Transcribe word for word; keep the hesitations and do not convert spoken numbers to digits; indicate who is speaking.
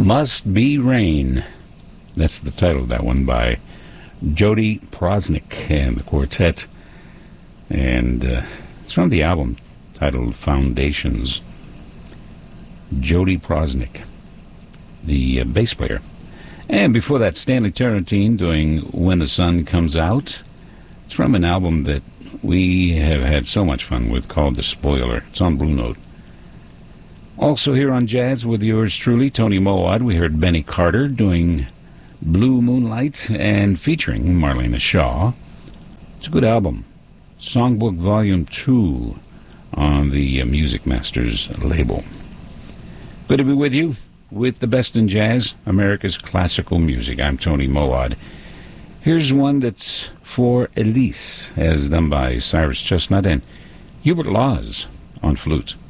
Speaker 1: Must Be Rain. That's the title of that one by Jody Prosnick and the quartet. And uh, it's from the album titled Foundations. Jody Prosnick, the uh, bass player. And before that, Stanley Tarantine doing When the Sun Comes Out. It's from an album that we have had so much fun with called The Spoiler. It's on Blue Note. Also here on Jazz with yours truly, Tony Mowat, we heard Benny Carter doing Blue Moonlight and featuring Marlena Shaw. It's a good album. Songbook Volume two on the uh, Music Masters label. Good to be with you with the best in jazz, America's classical music. I'm Tony Mowat. Here's one that's for Elise, as done by Cyrus Chestnut and Hubert Laws on flute.